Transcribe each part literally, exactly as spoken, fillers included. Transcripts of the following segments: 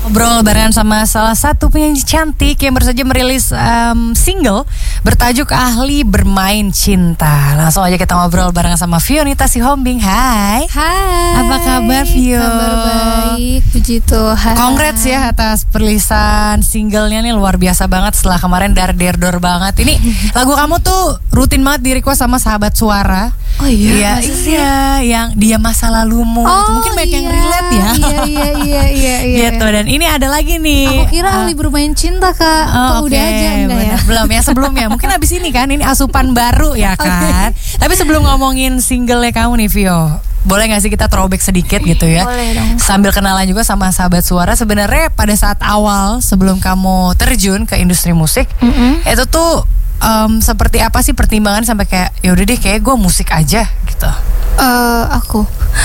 ngobrol barengan sama salah satu penyanyi cantik yang baru saja merilis um, single bertajuk Ahli Bermain Cinta. Langsung aja kita ngobrol barengan sama Fionita Sihombing. Hai. Hai. Apa kabar, Fio? Kabar baik, puji Tuhan. Congrats ya atas perilisan singlenya nih, luar biasa banget setelah kemarin dar-der-dor banget. Ini lagu kamu tuh rutin banget di request sama sahabat suara. Oh iya, iya, iya, yang dia masa lalumu. Oh, mungkin banyak iya, yang relate ya. Iya, iya, iya, iya, iya. Gitu, dan ini ada lagi nih. Aku kira uh, Ahli Bermain Cinta, Kak. Oh, udah okay, aja enggak ya? Belum ya, sebelumnya. Mungkin abis ini kan, ini asupan baru ya kan. Okay. Tapi sebelum ngomongin single-nya kamu nih, Vio, boleh gak sih kita throwback sedikit gitu ya? Boleh dong. Sambil kenalan juga sama sahabat suara. Sebenarnya pada saat awal sebelum kamu terjun ke industri musik, mm-hmm. itu tuh um, seperti apa sih pertimbangan sampai kayak yaudah deh kayak gue musik aja gitu? Uh, aku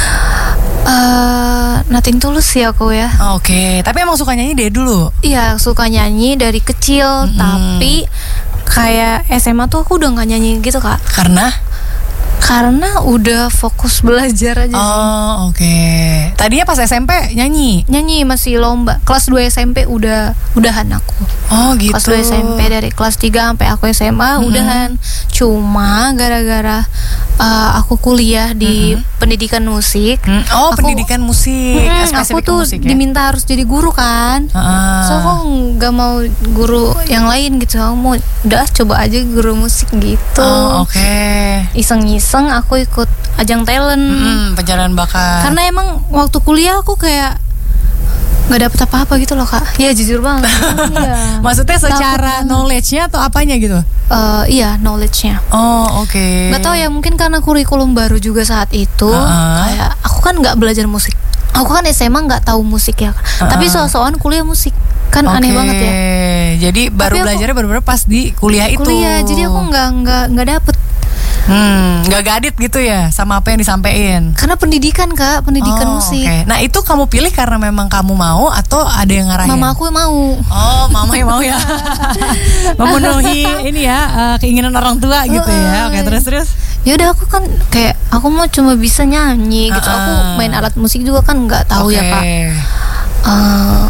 uh, nothing tulus sih aku ya. Oke, okay. Tapi emang suka nyanyi dari dulu? Iya, suka nyanyi dari kecil, mm-hmm. tapi kayak S M A tuh aku udah gak nyanyi gitu, Kak. Karena? Karena udah fokus belajar aja. Oh, oke. Okay. Tadinya pas S M P nyanyi? Nyanyi masih lomba. Kelas dua S M P udah udahan aku. Oh, gitu. Kelas dua S M P dari kelas tiga sampai aku S M A mm-hmm. udahan. Cuma gara-gara uh, aku kuliah di mm-hmm. pendidikan musik. Mm. Oh, aku, pendidikan musik. Mm, aku tuh musik, ya? Diminta harus jadi guru kan. Uh. So aku nggak mau guru yang lain gitu. Aku mau udah coba aja guru musik gitu. Oh, oke. Okay. Iseng-iseng aku ikut ajang talent, mm, pencarian bakat. Karena emang waktu kuliah aku kayak nggak dapet apa-apa gitu loh, Kak. Ya jujur banget. Iya. Maksudnya secara knowledge-nya atau apanya gitu? Uh, iya knowledge-nya. Oh, oke. Okay. Gak tau ya, mungkin karena kurikulum baru juga saat itu. Uh-huh. Kayak aku kan nggak belajar musik. Aku kan S M A nggak tahu musik ya. Uh-huh. Tapi so-soan kuliah musik. Kan okay. Aneh banget ya. Jadi baru aku, belajarnya baru-baru pas di kuliah, kuliah itu. Kuliah. Jadi aku nggak nggak nggak dapet. Hmm, gak gadit gitu ya sama apa yang disampaikan. Karena pendidikan, Kak, pendidikan oh, musik. Okay. Nah itu kamu pilih karena memang kamu mau atau ada yang ngarahin? Mama aku yang mau. Oh, mama yang mau ya. Memenuhi ini ya uh, keinginan orang tua gitu uh, ya. Oke, okay, terus terus. Ya udah aku kan kayak aku mau cuma bisa nyanyi gitu. Uh, aku main alat musik juga kan nggak tahu okay. ya, Kak. Uh,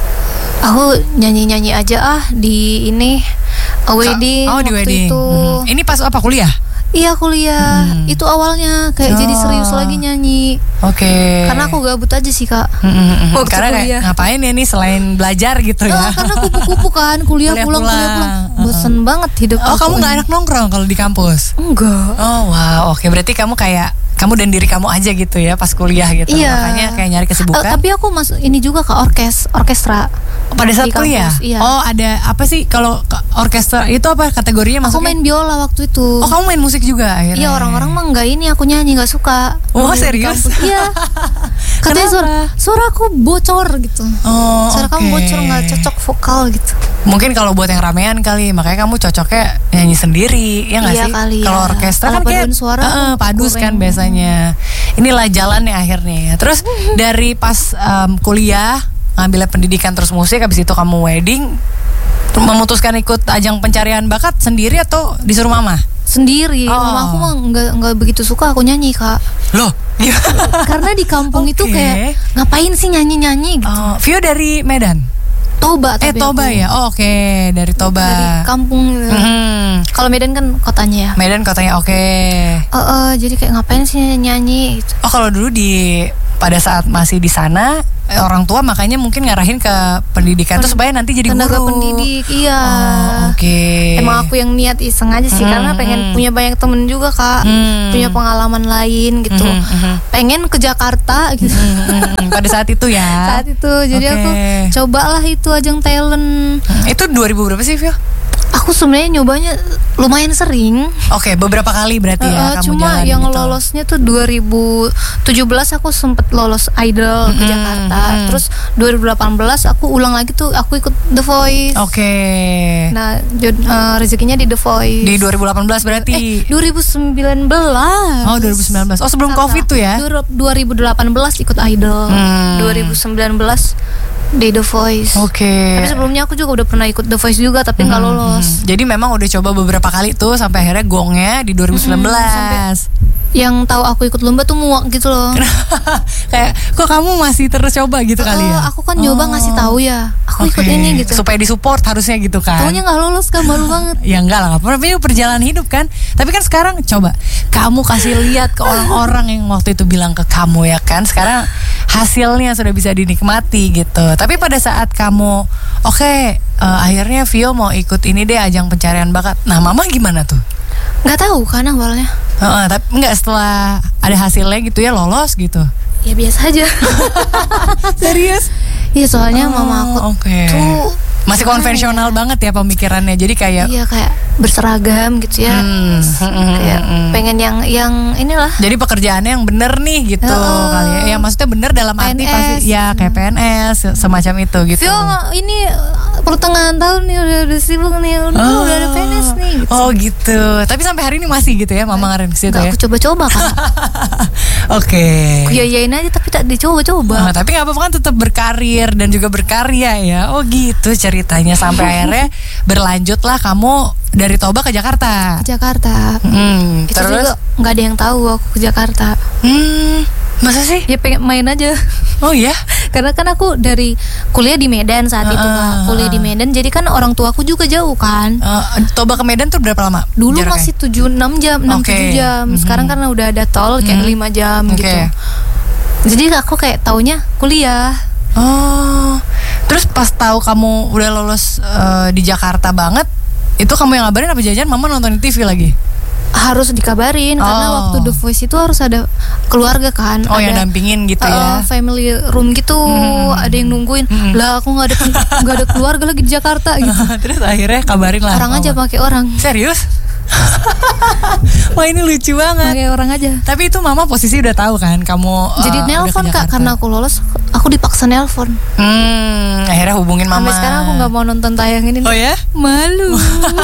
aku nyanyi-nyanyi aja ah di ini a wedding. Oh, di wedding. Itu. Hmm. Ini pas apa kuliah? Iya kuliah, hmm. itu awalnya kayak oh. jadi serius lagi nyanyi. Oke. Okay. Karena aku gabut aja sih, Kak. Hmm, hmm, karena kayak ngapain ya nih selain belajar gitu ya? Oh, karena kupu-kupu kan, kuliah, kuliah pulang, kuliah pulang. Bosen uh-uh. banget hidup. Oh, kamu nggak enak nongkrong kalau di kampus? Enggak. Oh wow, oke okay. Berarti kamu kayak kamu dan diri kamu aja gitu ya pas kuliah gitu. Iya. Makanya kayak nyari kesibukan. Uh, tapi aku masuk ini juga ke orkes, orkestra. Pada saat kuliah? Iya. Oh, ada apa sih kalau orkestra itu apa kategorinya maksudnya? Aku main biola waktu itu. Oh, kamu main musik juga akhirnya? Iya, orang-orang mah enggak ini, aku nyanyi enggak suka. Oh, serius? Iya. Katanya suara, suara aku bocor gitu. Oh, suara okay. kamu bocor, enggak cocok vokal gitu. Mungkin kalau buat yang ramean kali, makanya kamu cocoknya nyanyi sendiri, ya nggak iya sih? Kali kalau ya. orkestra kalo kan kayak suara uh, padus kurang. Kan biasanya. Inilah jalannya akhirnya. Terus mm-hmm. dari pas um, kuliah ngambil pendidikan terus musik, habis itu kamu wedding, memutuskan ikut ajang pencarian bakat sendiri atau disuruh mama? Sendiri. Oh. Mama aku mah nggak nggak begitu suka aku nyanyi, Kak. Loh? Karena di kampung okay. itu kayak ngapain sih nyanyi-nyanyi gitu. Oh, Vio dari Medan? Toba. Eh Toba aku. Ya? Oh, oke, okay. Dari Toba. Dari kampung. Mm-hmm. Kalau Medan kan kotanya ya. Medan kotanya, oke. Okay. Uh, uh, jadi kayak ngapain sih nyanyi? Gitu. Oh, kalau dulu di pada saat masih di sana orang tua makanya mungkin ngarahin ke pendidikan Pen- tuh supaya nanti jadi tenaga guru. pendidik, iya. Oh, oke. Okay. Emang aku yang niat iseng aja sih hmm, karena pengen hmm. punya banyak temen juga, Kak. Hmm. Punya pengalaman lain gitu. Hmm, hmm. Pengen ke Jakarta gitu. Hmm, pada saat itu ya. Saat itu. Jadi okay. aku cobalah itu ajang talent. Hmm. Itu dua ribu berapa sih, Vio? Aku sebenarnya nyobanya lumayan sering. Oke, okay, beberapa kali berarti ya uh, kamu cuma jalan yang gitu. Lolosnya tuh dua ribu tujuh belas aku sempet lolos Idol mm-hmm, ke Jakarta. Mm-hmm. Terus dua ribu delapan belas aku ulang lagi tuh aku ikut The Voice. Oke. Okay. Nah, jod, uh, rezekinya di The Voice. Di dua ribu delapan belas berarti. Eh, dua ribu sembilan belas. Oh, dua ribu sembilan belas. Oh, sebelum Saka. Covid tuh ya. dua ribu delapan belas ikut Idol. Hmm. dua ribu sembilan belas di The Voice. Oke. Okay. Tapi sebelumnya aku juga udah pernah ikut The Voice juga tapi nggak hmm. lolos. Jadi memang udah coba beberapa kali tuh sampai akhirnya gongnya di dua ribu sembilan belas. Hmm, sampai yang tahu aku ikut lomba tuh muak gitu loh. Kayak kok kamu masih terus coba gitu kali ya? Oh, aku kan nyoba Oh. ngasih tahu ya. Aku Oke. ikut ini gitu. Supaya disupport harusnya gitu kan. Taunya nggak lolos kan, malu banget. Ya enggak lah, tapi perjalanan hidup kan. Tapi kan sekarang coba kamu kasih lihat ke orang-orang yang waktu itu bilang ke kamu ya kan. Sekarang hasilnya sudah bisa dinikmati gitu. Tapi pada saat kamu oke, okay, uh, akhirnya Vio mau ikut ini deh ajang pencarian bakat. Nah, mama gimana tuh? Nggak tahu kan awalnya. Uh, tapi enggak setelah ada hasilnya gitu ya lolos gitu. Ya biasa aja. Serius? Iya soalnya Oh, mama aku oke. tuh Masih konvensional banget ya pemikirannya. Jadi kayak iya kayak berseragam gitu ya. Hmm, hmm, hmm, Kayak hmm. pengen yang yang inilah. Jadi pekerjaannya yang bener nih gitu Heeh. kali ya. Ya maksudnya bener dalam arti P N S. pasti ya kayak P N S semacam itu gitu. Vio ini uh, pertengahan tahun nih udah, udah sibuk nih udah, Oh. udah ada P N S nih gitu. Oh gitu. Tapi sampai hari ini masih gitu ya Mama ngaren ke situ Nggak ya. aku coba-coba kan. Oke. Aku yayain aja tapi tak dicoba-coba. Nah, tapi nggak apa-apa kan tetap berkarir dan juga berkarya ya. Oh gitu ceritanya sampai akhirnya berlanjutlah kamu dari Toba ke Jakarta. Ke Jakarta. Hmm, Itu terus juga nggak ada yang tahu aku ke Jakarta. hmm, masa sih? Ya pengen main aja. Oh iya. Karena kan aku dari kuliah di Medan saat itu Ah, Kak. Kuliah di Medan jadi kan orang tuaku juga jauh kan. Uh, Toba ke Medan tuh berapa lama? Dulu jaraknya? masih tujuh enam jam, enam Oke. tujuh jam. Sekarang Mhm. karena udah ada tol kayak Mhm. lima jam Oke. gitu. Jadi aku kayak taunya kuliah. Oh, terus pas tahu kamu udah lolos uh, di Jakarta banget, itu kamu yang ngabarin apa jajan mama nonton di T V lagi? Harus dikabarin karena Oh. waktu The Voice itu harus ada keluarga kan. Oh, ada, yang dampingin gitu uh, ya? family room gitu, Mhm. ada yang nungguin. Mhm. Lah aku nggak ada nggak ada keluarga lagi di Jakarta gitu. Terus akhirnya kabarin lah. Orang aja mama. pakai orang. Serius? Wah ini lucu banget. Pakai orang aja. Tapi itu mama posisi udah tahu kan kamu. uh, Jadi udah ke nelpon Kak Jakarta. karena aku lolos, aku dipaksa nelpon. Hmm, akhirnya hubungin mama. Sampai sekarang aku nggak mau nonton tayang ini. Oh ya? Malu.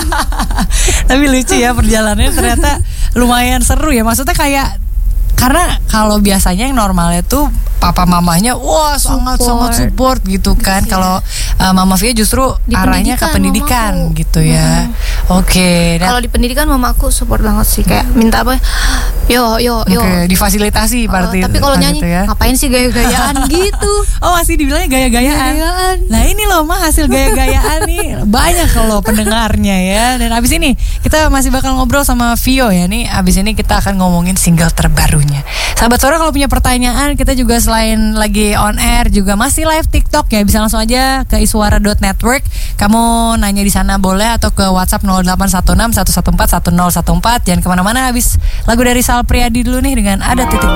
Tapi lucu ya perjalanannya ternyata lumayan seru ya. Maksudnya kayak karena kalau biasanya yang normalnya tuh papa mamanya wah sangat Support. sangat support gitu kan. Iya. Kalau uh, Mama Via justru Di arahnya ke pendidikan, pendidikan mamaku. gitu ya. Oke. dan- Kalau di pendidikan mamaku support banget sih kayak minta apa? Yo yo yo. Oke, difasilitasi Uh, berarti. tapi kalau gitu nyanyi ya. ngapain sih gaya-gayaan gitu? Oh masih dibilangnya gaya-gayaan. Gaya-gayaan. Nah ini loh mah hasil gaya-gayaan nih banyak loh pendengarnya ya. Dan abis ini kita masih bakal ngobrol sama Vio ya nih. Abis ini kita akan ngomongin single terbarunya. Sahabat Suara kalau punya pertanyaan kita juga selain lagi on air juga masih live TikTok ya. Bisa langsung aja ke iswara dot network. Kamu nanya di sana boleh atau ke WhatsApp nol delapan satu enam satu satu empat satu nol satu empat. Jangan kemana-mana habis lagu dari Sal Priadi dulu nih dengan Ada Titik